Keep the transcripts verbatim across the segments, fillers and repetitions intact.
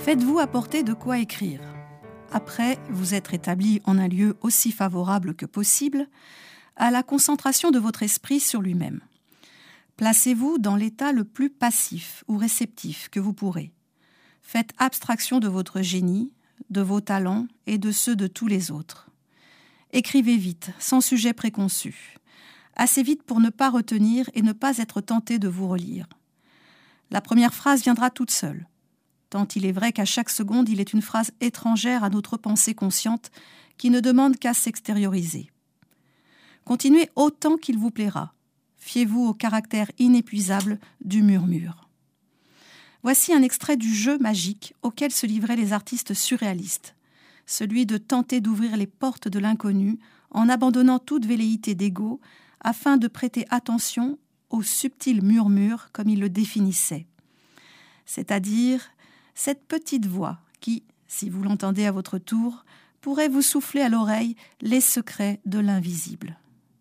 Faites-vous apporter de quoi écrire. Après vous être établi en un lieu aussi favorable que possible à la concentration de votre esprit sur lui-même. Placez-vous dans l'état le plus passif ou réceptif que vous pourrez. Faites abstraction de votre génie, de vos talents et de ceux de tous les autres. Écrivez vite, sans sujet préconçu. Assez vite pour ne pas retenir et ne pas être tenté de vous relire. La première phrase viendra toute seule. Tant il est vrai qu'à chaque seconde, il est une phrase étrangère à notre pensée consciente qui ne demande qu'à s'extérioriser. Continuez autant qu'il vous plaira. Fiez-vous au caractère inépuisable du murmure. Voici un extrait du jeu magique auquel se livraient les artistes surréalistes, celui de tenter d'ouvrir les portes de l'inconnu en abandonnant toute velléité d'ego afin de prêter attention au subtil murmure comme il le définissait, c'est-à-dire cette petite voix qui, si vous l'entendez à votre tour, pourrait vous souffler à l'oreille les secrets de l'invisible.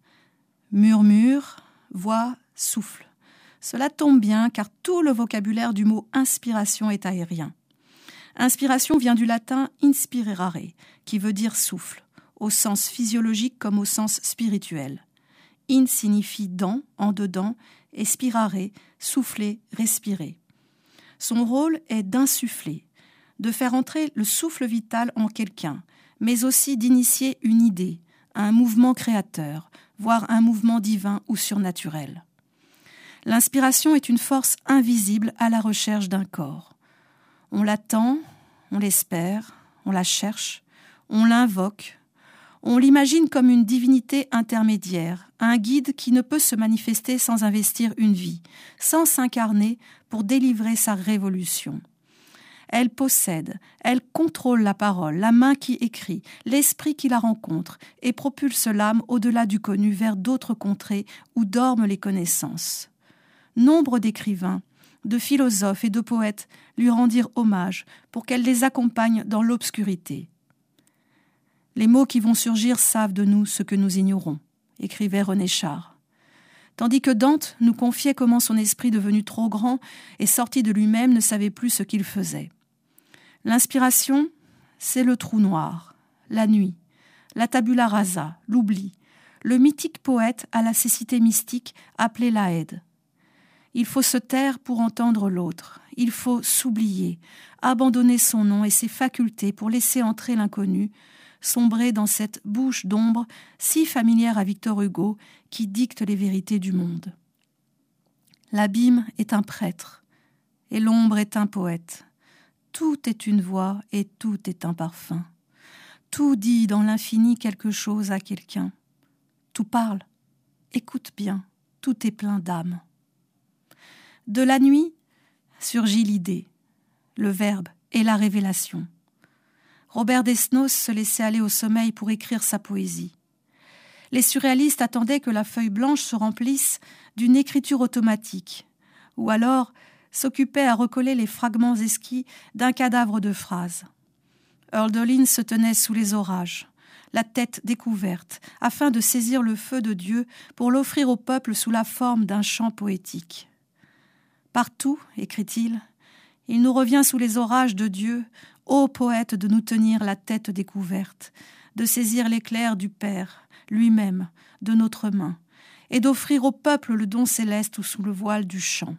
Murmure, voix, souffle. Cela tombe bien car tout le vocabulaire du mot inspiration est aérien. Inspiration vient du latin inspirare, qui veut dire souffle, au sens physiologique comme au sens spirituel. In signifie dans, en dedans, et spirare, souffler, respirer. Son rôle est d'insuffler, de faire entrer le souffle vital en quelqu'un, mais aussi d'initier une idée, un mouvement créateur, voire un mouvement divin ou surnaturel. L'inspiration est une force invisible à la recherche d'un corps. On l'attend, on l'espère, on la cherche, on l'invoque, on l'imagine comme une divinité intermédiaire, un guide qui ne peut se manifester sans investir une vie, sans s'incarner pour délivrer sa révolution. Elle possède, elle contrôle la parole, la main qui écrit, l'esprit qui la rencontre et propulse l'âme au-delà du connu vers d'autres contrées où dorment les connaissances. Nombre d'écrivains, de philosophes et de poètes lui rendirent hommage pour qu'elle les accompagne dans l'obscurité. Les mots qui vont surgir savent de nous ce que nous ignorons, écrivait René Char. Tandis que Dante nous confiait comment son esprit devenu trop grand et sorti de lui-même ne savait plus ce qu'il faisait. L'inspiration, c'est le trou noir, la nuit, la tabula rasa, l'oubli, le mythique poète à la cécité mystique appelé l'Aède. Il faut se taire pour entendre l'autre, il faut s'oublier, abandonner son nom et ses facultés pour laisser entrer l'inconnu, sombrer dans cette bouche d'ombre si familière à Victor Hugo qui dicte les vérités du monde. L'abîme est un prêtre et l'ombre est un poète. Tout est une voix et tout est un parfum. Tout dit dans l'infini quelque chose à quelqu'un. Tout parle. Écoute bien, tout est plein d'âme. De la nuit surgit l'idée, le verbe et la révélation. Robert Desnos se laissait aller au sommeil pour écrire sa poésie. Les surréalistes attendaient que la feuille blanche se remplisse d'une écriture automatique, ou alors s'occupaient à recoller les fragments esquis d'un cadavre de phrases. Hölderlin se tenait sous les orages, la tête découverte, afin de saisir le feu de Dieu pour l'offrir au peuple sous la forme d'un chant poétique. Partout, écrit-il, il nous revient sous les orages de Dieu, ô poète, de nous tenir la tête découverte, de saisir l'éclair du Père, lui-même, de notre main, et d'offrir au peuple le don céleste sous le voile du chant.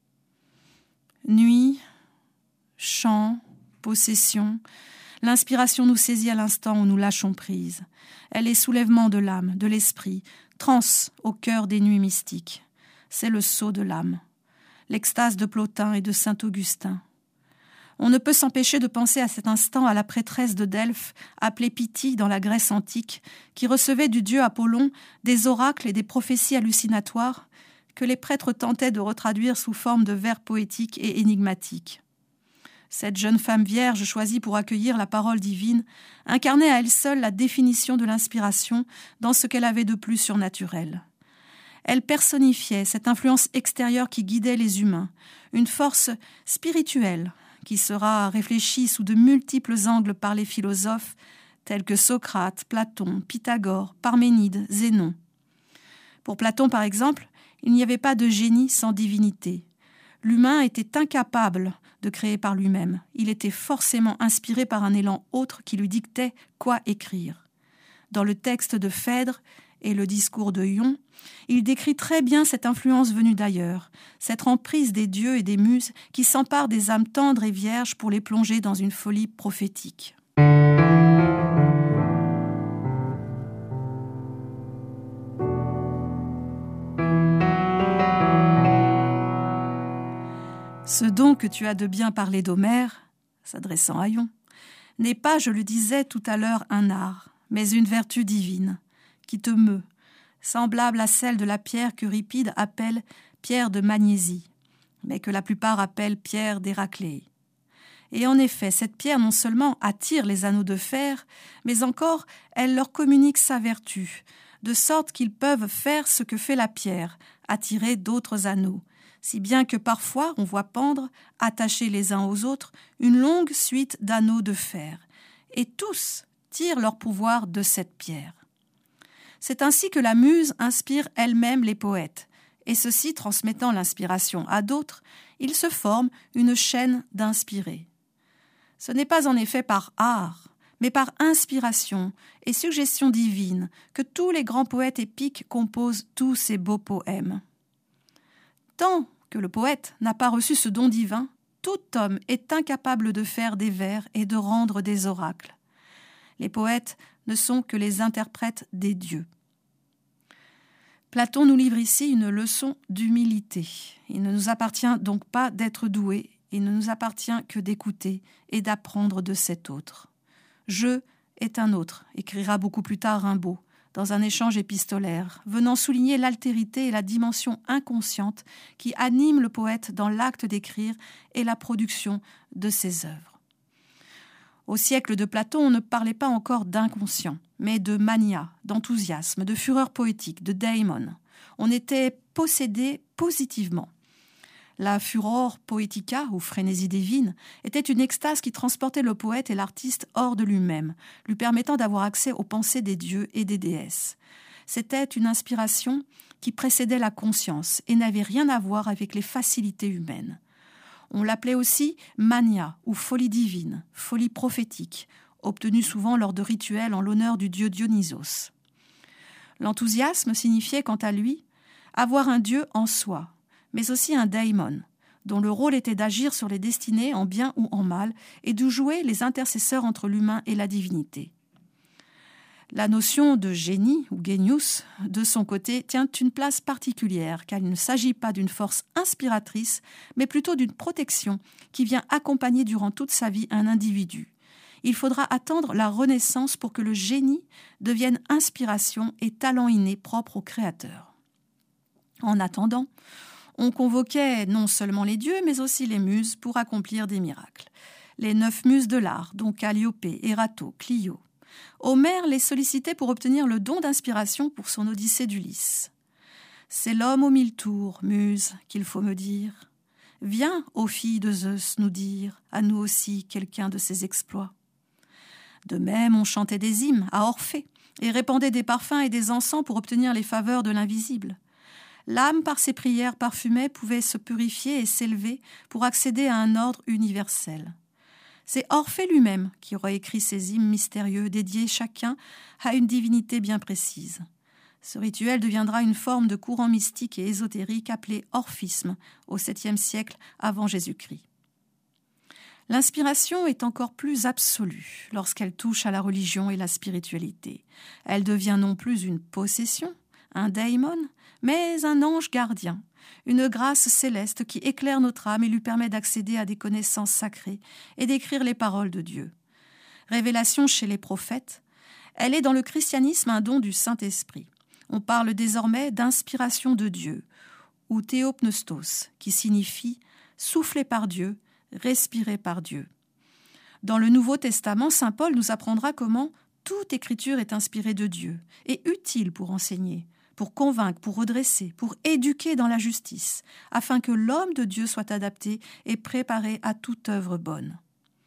Nuit, chant, possession, l'inspiration nous saisit à l'instant où nous lâchons prise. Elle est soulèvement de l'âme, de l'esprit, transe au cœur des nuits mystiques. C'est le sceau de l'âme, l'extase de Plotin et de saint Augustin. On ne peut s'empêcher de penser à cet instant à la prêtresse de Delphes, appelée Pythie dans la Grèce antique, qui recevait du dieu Apollon des oracles et des prophéties hallucinatoires que les prêtres tentaient de retraduire sous forme de vers poétiques et énigmatiques. Cette jeune femme vierge choisie pour accueillir la parole divine incarnait à elle seule la définition de l'inspiration dans ce qu'elle avait de plus surnaturel. Elle personnifiait cette influence extérieure qui guidait les humains, une force spirituelle qui sera réfléchie sous de multiples angles par les philosophes tels que Socrate, Platon, Pythagore, Parménide, Zénon. Pour Platon, par exemple, il n'y avait pas de génie sans divinité. L'humain était incapable de créer par lui-même. Il était forcément inspiré par un élan autre qui lui dictait quoi écrire. Dans le texte de Phèdre et le discours de Ion, il décrit très bien cette influence venue d'ailleurs, cette emprise des dieux et des muses qui s'emparent des âmes tendres et vierges pour les plonger dans une folie prophétique. Ce don que tu as de bien parler d'Homère, s'adressant à Ion, n'est pas, je le disais tout à l'heure, un art, mais une vertu divine, qui te meut, semblable à celle de la pierre qu'Euripide appelle pierre de Magnésie, mais que la plupart appellent pierre d'Héraclée. Et en effet, cette pierre non seulement attire les anneaux de fer, mais encore elle leur communique sa vertu, de sorte qu'ils peuvent faire ce que fait la pierre, attirer d'autres anneaux, si bien que parfois on voit pendre, attachés les uns aux autres, une longue suite d'anneaux de fer, et tous tirent leur pouvoir de cette pierre. C'est ainsi que la muse inspire elle-même les poètes, et ceux-ci transmettant l'inspiration à d'autres, il se forme une chaîne d'inspirés. Ce n'est pas en effet par art, mais par inspiration et suggestion divine que tous les grands poètes épiques composent tous ces beaux poèmes. Tant que le poète n'a pas reçu ce don divin, tout homme est incapable de faire des vers et de rendre des oracles. Les poètes ne sont que les interprètes des dieux. Platon nous livre ici une leçon d'humilité. Il ne nous appartient donc pas d'être doués, il ne nous appartient que d'écouter et d'apprendre de cet autre. « Je est un autre », écrira beaucoup plus tard Rimbaud, dans un échange épistolaire, venant souligner l'altérité et la dimension inconsciente qui anime le poète dans l'acte d'écrire et la production de ses œuvres. Au siècle de Platon, on ne parlait pas encore d'inconscient, mais de mania, d'enthousiasme, de fureur poétique, de daimon. On était possédé positivement. La furor poetica, ou frénésie divine, était une extase qui transportait le poète et l'artiste hors de lui-même, lui permettant d'avoir accès aux pensées des dieux et des déesses. C'était une inspiration qui précédait la conscience et n'avait rien à voir avec les facilités humaines. On l'appelait aussi mania, ou folie divine, folie prophétique, obtenue souvent lors de rituels en l'honneur du dieu Dionysos. L'enthousiasme signifiait, quant à lui, avoir un dieu en soi, mais aussi un daimon, dont le rôle était d'agir sur les destinées en bien ou en mal et de jouer les intercesseurs entre l'humain et la divinité. La notion de génie, ou genius, de son côté, tient une place particulière, car il ne s'agit pas d'une force inspiratrice, mais plutôt d'une protection qui vient accompagner durant toute sa vie un individu. Il faudra attendre la Renaissance pour que le génie devienne inspiration et talent inné propre au Créateur. En attendant, on convoquait non seulement les dieux, mais aussi les muses pour accomplir des miracles. Les neuf muses de l'art, dont Calliope, Erato, Clio. Homère les sollicitait pour obtenir le don d'inspiration pour son Odyssée d'Ulysse. « C'est l'homme aux mille tours, muse, qu'il faut me dire. Viens, ô fille de Zeus, nous dire, à nous aussi, quelqu'un de ses exploits. » De même, on chantait des hymnes à Orphée et répandait des parfums et des encens pour obtenir les faveurs de l'invisible. L'âme, par ses prières parfumées, pouvait se purifier et s'élever pour accéder à un ordre universel. C'est Orphée lui-même qui aurait écrit ces hymnes mystérieux dédiés chacun à une divinité bien précise. Ce rituel deviendra une forme de courant mystique et ésotérique appelé orphisme au septième siècle avant Jésus-Christ. L'inspiration est encore plus absolue lorsqu'elle touche à la religion et la spiritualité. Elle devient non plus une possession, un daimon, mais un ange gardien, une grâce céleste qui éclaire notre âme et lui permet d'accéder à des connaissances sacrées et d'écrire les paroles de Dieu. Révélation chez les prophètes, elle est dans le christianisme un don du Saint-Esprit. On parle désormais d'inspiration de Dieu, ou théopneustos, qui signifie « soufflé par Dieu », respirer par Dieu. Dans le Nouveau Testament, saint Paul nous apprendra comment toute écriture est inspirée de Dieu et utile pour enseigner, pour convaincre, pour redresser, pour éduquer dans la justice, afin que l'homme de Dieu soit adapté et préparé à toute œuvre bonne.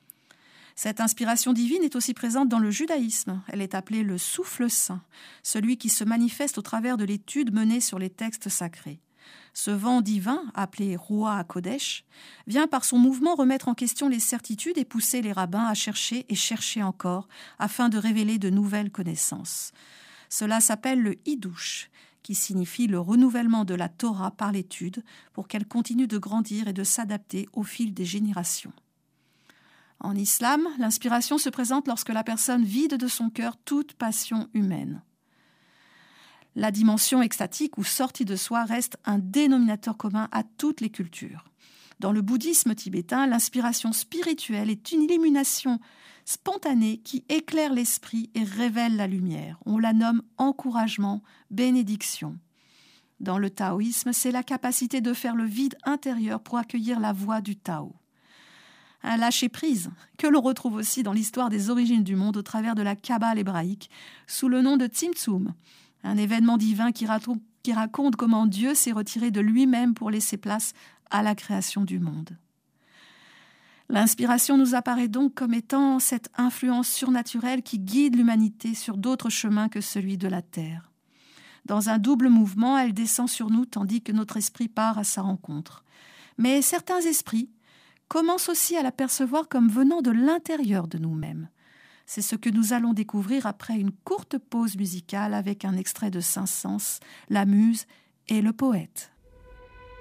Cette inspiration divine est aussi présente dans le judaïsme. Elle est appelée le souffle saint, celui qui se manifeste au travers de l'étude menée sur les textes sacrés. Ce vent divin, appelé Ruach HaKodesh, vient par son mouvement remettre en question les certitudes et pousser les rabbins à chercher et chercher encore afin de révéler de nouvelles connaissances. Cela s'appelle le Hidouche, qui signifie le renouvellement de la Torah par l'étude pour qu'elle continue de grandir et de s'adapter au fil des générations. En islam, l'inspiration se présente lorsque la personne vide de son cœur toute passion humaine. La dimension extatique ou sortie de soi reste un dénominateur commun à toutes les cultures. Dans le bouddhisme tibétain, l'inspiration spirituelle est une illumination spontanée qui éclaire l'esprit et révèle la lumière. On la nomme encouragement, bénédiction. Dans le taoïsme, c'est la capacité de faire le vide intérieur pour accueillir la voix du Tao. Un lâcher-prise que l'on retrouve aussi dans l'histoire des origines du monde au travers de la Kabbale hébraïque sous le nom de Tzimtzum, un événement divin qui raconte, qui raconte comment Dieu s'est retiré de lui-même pour laisser place à la création du monde. L'inspiration nous apparaît donc comme étant cette influence surnaturelle qui guide l'humanité sur d'autres chemins que celui de la terre. Dans un double mouvement, elle descend sur nous tandis que notre esprit part à sa rencontre. Mais certains esprits commencent aussi à la percevoir comme venant de l'intérieur de nous-mêmes. C'est ce que nous allons découvrir après une courte pause musicale avec un extrait de Saint-Saëns, la Muse et le poète.